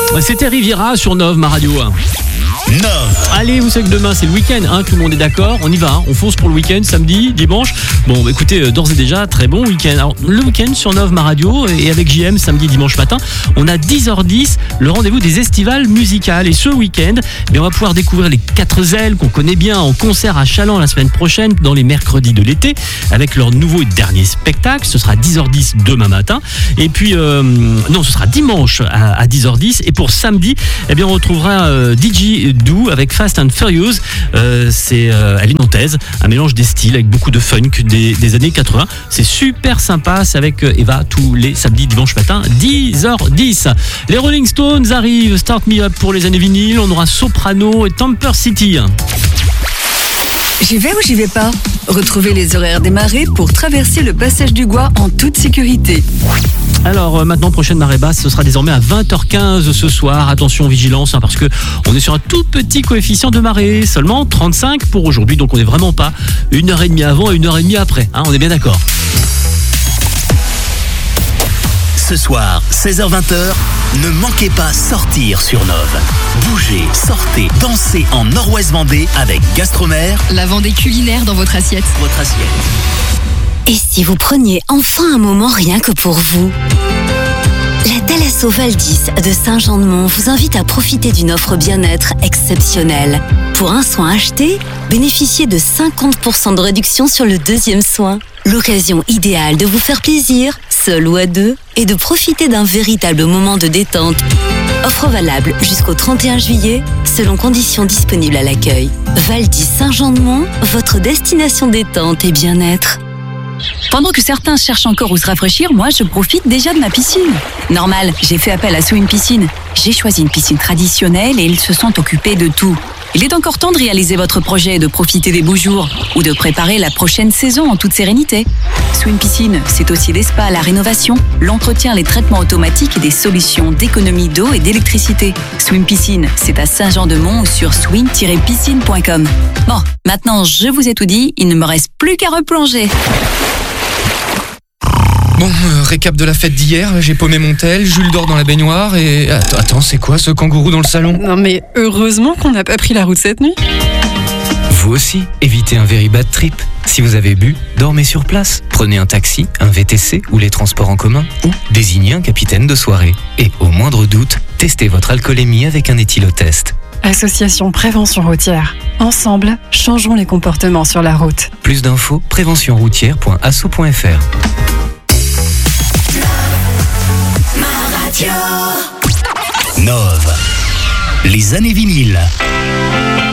C'était Riviera sur Nov, ma radio. Nov. Allez, vous savez que demain c'est le week-end, tout le monde est d'accord, on y va, on fonce pour le week-end, samedi, dimanche. Bon, écoutez, d'ores et déjà, très bon week-end. Alors, le week-end sur Nov, ma radio, et avec JM, samedi, dimanche matin, on a 10h10, le rendez-vous des estivales musicales. Et ce week-end, on va pouvoir découvrir les 4 ailes qu'on connaît bien en concert à Chaland la semaine prochaine, dans les mercredis de l'été, avec leur nouveau et dernier spectacle. Ce sera 10h10 demain matin. Et puis, ce sera dimanche à 10h10. Et pour samedi, on retrouvera DJ Doo avec Fast and Furious. Elle est nantaise, un mélange des styles avec beaucoup de funk des années 80. C'est super sympa, c'est avec Eva tous les samedis, dimanche matin, 10h10. Les Rolling Stones arrivent, Start Me Up pour les années vinyles. On aura Soprano et Tamper City. J'y vais ou j'y vais pas? Retrouvez les horaires des marées pour traverser le passage du Gois en toute sécurité. Alors maintenant, prochaine marée basse, ce sera désormais à 20h15 ce soir. Attention, vigilance, parce que on est sur un tout petit coefficient de marée, seulement 35 pour aujourd'hui. Donc on n'est vraiment pas 1h30 avant et 1h30 après. On est bien d'accord. Ce soir, 16h-20h, ne manquez pas Sortir sur Nov. Bougez, sortez, dansez en Nord-Ouest Vendée avec Gastromer. La Vendée culinaire dans votre assiette. Et si vous preniez enfin un moment rien que pour vous? La Thalasso Valdis de Saint-Jean-de-Mont vous invite à profiter d'une offre bien-être exceptionnelle. Pour un soin acheté, bénéficiez de 50% de réduction sur le 2e soin. L'occasion idéale de vous faire plaisir, seul ou à deux, et de profiter d'un véritable moment de détente. Offre valable jusqu'au 31 juillet, selon conditions disponibles à l'accueil. Valdis Saint-Jean-de-Mont, votre destination détente et bien-être. Pendant que certains cherchent encore où se rafraîchir, moi je profite déjà de ma piscine. Normal, j'ai fait appel à Swim Piscine. J'ai choisi une piscine traditionnelle et ils se sont occupés de tout. Il est encore temps de réaliser votre projet, de profiter des beaux jours ou de préparer la prochaine saison en toute sérénité. Swim Piscine, c'est aussi les spas, la rénovation, l'entretien, les traitements automatiques et des solutions d'économie d'eau et d'électricité. Swim Piscine, c'est à Saint-Jean-de-Mont ou sur swim-piscine.com. Bon, maintenant je vous ai tout dit, il ne me reste plus qu'à replonger. Bon, récap de la fête d'hier, j'ai paumé mon tel, Jules dort dans la baignoire et... Attends, c'est quoi ce kangourou dans le salon? Non mais heureusement qu'on n'a pas pris la route cette nuit. Vous aussi, évitez un very bad trip. Si vous avez bu, dormez sur place. Prenez un taxi, un VTC ou les transports en commun ou désignez un capitaine de soirée. Et au moindre doute, testez votre alcoolémie avec un éthylotest. Association Prévention Routière. Ensemble, changeons les comportements sur la route. Plus d'infos, préventionroutière.asso.fr. Nov. Les années vinyles.